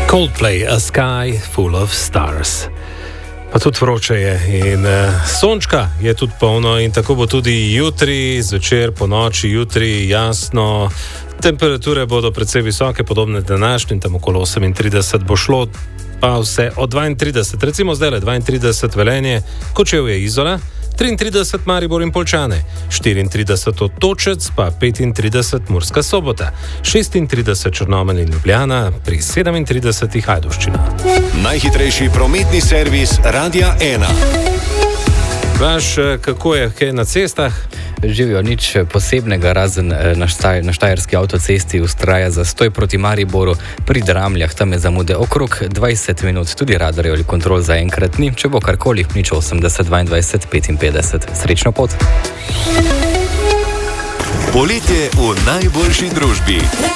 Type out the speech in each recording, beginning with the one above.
Coldplay, A Sky Full of Stars. Pa tudi vroče je in sončka je tudi polno in tako bo tudi jutri, zvečer, po noči, jutri jasno. Temperature bodo precej visoke, podobne današnjim, tam okolo 38 bo šlo, pa vse od 32, recimo zdaj le 32 Velenje, Kočevje, Izola, 33 Maribor in Poljčane, 34 Otočec, pa 35 Murska Sobota, 36 Črnomelj in Ljubljana, pri 37 Ajdovščina. Najhitrejši prometni servis Radia 1. Vaš, kako je kaj na cestah? Živijo nič posebnega, razen na štajerski avtocesti ustraja zastoj proti Mariboru, pri Dramljah, tam je zamude okrog 20 minut, tudi radarjev ali kontrol zaenkrat ni, če bo karkoli, nič 80, 22, 55. Srečno pot! Poletje v najboljši družbi.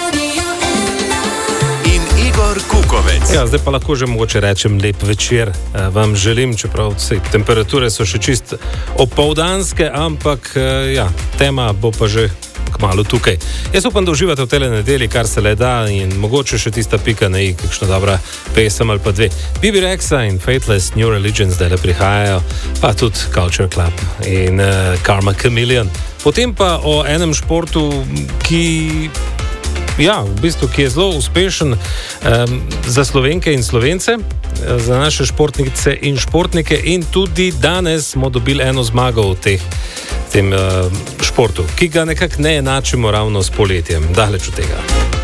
Igor Kukovec. Ja, zdaj pa lahko že mogoče rečem lep večer vam želim, čeprav temperature so še čist opoldanske, ampak ja, tema bo pa že kmalu tukaj. Jaz upam, da uživate v tele nedelji, kar se le da in mogoče še tista pika na i, kakšna dobra pesem ali pa dve. Bibi Rexa in Faithless New Religion zdaj le prihajajo, pa tudi Culture Club in Karma Chameleon. Potem pa o enem športu, ki je zelo uspešen za Slovenke in Slovence, za naše športnice in športnike in tudi danes smo dobili eno zmago v tem športu, ki ga nekako ne enačimo ravno s poletjem, daleč od tega.